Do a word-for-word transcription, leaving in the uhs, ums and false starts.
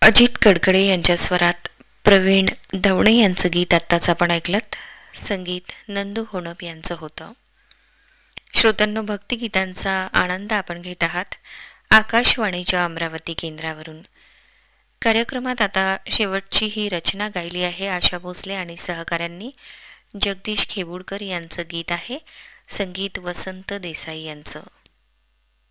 अजित कडकडे यांच्या स्वरात प्रवीण दवणे यांचं गीत आत्ताच आपण ऐकलत. संगीत नंदू होणप यांचं होतं. श्रोत्यांनो, भक्तिगीतांचा आनंद आपण घेत आहात आकाशवाणीच्या अमरावती केंद्रावरून. कार्यक्रमात आता शेवटची ही रचना गायली आहे आशा भोसले आणि सहकाऱ्यांनी. जगदीश खेबुडकर यांचं गीत आहे. संगीत वसंत देसाई यांचं.